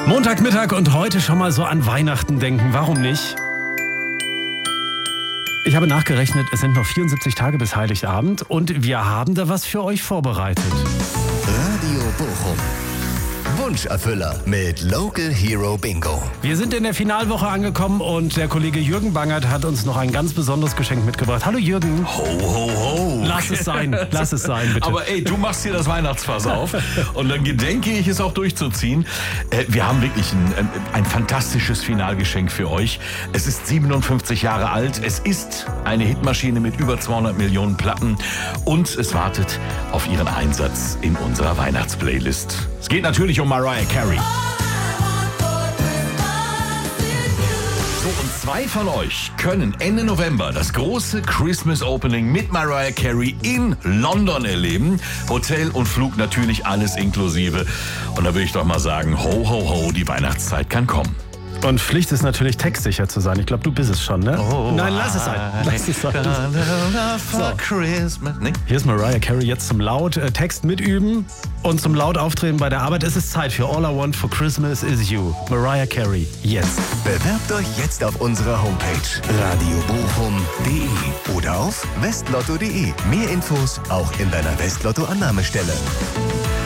Montagmittag und heute schon mal so an Weihnachten denken. Warum nicht? Ich habe nachgerechnet, es sind noch 74 Tage bis Heiligabend und wir haben da was für euch vorbereitet. Radio Bochum. Wunscherfüller mit Local Hero Bingo. Wir sind in der Finalwoche angekommen und der Kollege Jürgen Bangert hat uns noch ein ganz besonderes Geschenk mitgebracht. Hallo Jürgen. Ho, ho, ho. Lass es sein, bitte. Aber ey, du machst hier das Weihnachtsfass auf und dann gedenke ich es auch durchzuziehen. Wir haben wirklich ein fantastisches Finalgeschenk für euch. Es ist 57 Jahre alt, es ist eine Hitmaschine mit über 200 Millionen Platten und es wartet auf ihren Einsatz in unserer Weihnachtsplaylist. Es geht natürlich um Mariah Carey. So, und zwei von euch können Ende November das große Christmas Opening mit Mariah Carey in London erleben. Hotel und Flug natürlich alles inklusive. Und da würde ich doch mal sagen, ho, ho, ho, die Weihnachtszeit kann kommen. Und Pflicht ist natürlich textsicher zu sein. Ich glaube, du bist es schon, ne? Oh, nein, lass es sein. Lass es sein. Christmas. Nee. Hier ist Mariah Carey jetzt zum laut Text mitüben und zum laut auftreten bei der Arbeit. Es ist Zeit für All I Want for Christmas is You. Mariah Carey, jetzt. Bewerbt euch jetzt auf unserer Homepage radiobochum.de oder auf westlotto.de. Mehr Infos auch in deiner Westlotto-Annahmestelle.